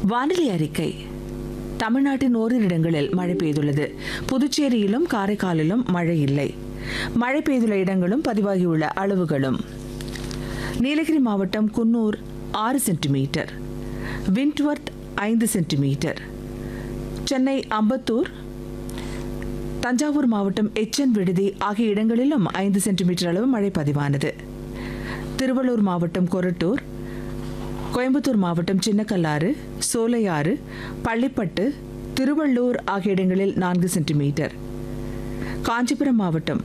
வானிலை அறிக்கை. தமிழ்நாட்டின் ஓரிரு இடங்களில் மழை பெய்துள்ளது. புதுச்சேரியிலும் காரைக்காலிலும் மழை இல்லை. மழை பெய்துள்ள இடங்களும் பதிவாகியுள்ள அளவுகளும்: நீலகிரி மாவட்டம் குன்னூர் 6 சென்டிமீட்டர், விண்ட்வர்த் 5 சென்டிமீட்டர், சென்னை அம்பத்தூர், தஞ்சாவூர் மாவட்டம் எச்என் விடுதி ஆகிய இடங்களிலும் 5 சென்டிமீட்டர் அளவு மழை பதிவானது. திருவள்ளூர் மாவட்டம் கொரட்டூர், கோயம்புத்தூர் மாவட்டம் சின்னக்கல்லாறு, சோலையாறு, பள்ளிப்பட்டு, திருவள்ளூர் ஆகிய இடங்களில் 4 சென்டிமீட்டர், காஞ்சிபுரம் மாவட்டம்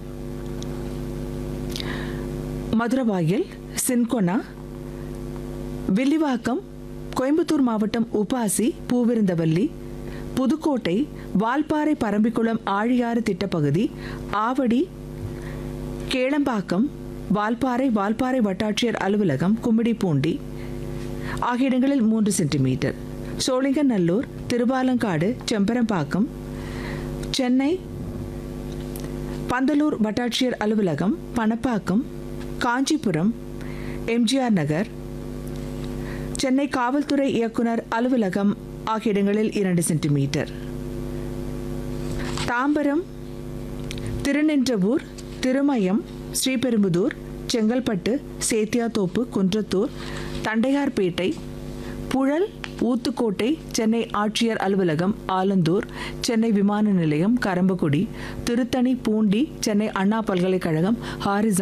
மதுரவாயல், சின்கொனா, வில்லிவாக்கம், கோயம்புத்தூர் மாவட்டம் உபாசி, பூவிருந்தவல்லி, புதுக்கோட்டை, வால்பாறை, பரம்பிக்குளம், ஆழியாறு திட்டப்பகுதி, ஆவடி, கேளம்பாக்கம், வால்பாறை வட்டாட்சியர் அலுவலகம், கும்மிடிப்பூண்டி ஆகிய இடங்களில் 3 சென்டிமீட்டர், சோழிங்கநல்லூர், திருவாலங்காடு, செம்பரம்பாக்கம், சென்னை பந்தலூர் வட்டாட்சியர் அலுவலகம், பணப்பாக்கம், காஞ்சிபுரம், எம்ஜிஆர் நகர், சென்னை காவல்துறை இயக்குனர் அலுவலகம் ஆகிய இடங்களில் 2 சென்டிமீட்டர், தாம்பரம், திருநின்றவூர், திருமயம், ஸ்ரீபெரும்புதூர், செங்கல்பட்டு, சேத்தியாத்தோப்பு, குன்றத்தூர், தண்டையார்பேட்டை, புழல், ஊத்துக்கோட்டை, சென்னை ஆட்சியர் அலுவலகம், ஆலந்தூர், சென்னை விமான நிலையம், கரம்பக்குடி, திருத்தணி, பூண்டி, சென்னை அண்ணா பல்கலைக்கழகம், ஹாரிசன்